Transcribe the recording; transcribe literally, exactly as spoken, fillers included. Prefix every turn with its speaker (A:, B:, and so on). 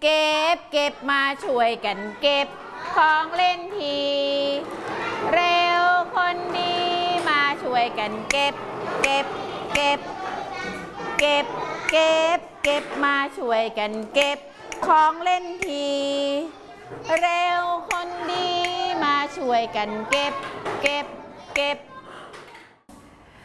A: เก็บเก็บมาช่วยกันเก็บของเล่นทีเร็วคนดีมาช่วยกันเก็บเก็บเก็บเก็บเก็บเก็บมาช่วยกันเก็บของเล่นทีเร็วคนดีมาช่วยกันเก็บเก็บเก็บ